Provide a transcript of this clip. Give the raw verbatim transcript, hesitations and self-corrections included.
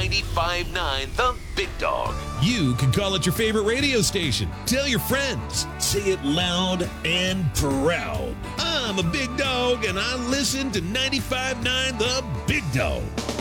ninety-five point nine The Big Dog. You can call it your favorite radio station. Tell your friends. Say it loud and proud. I'm a big dog and I listen to ninety-five point nine The Big Dog.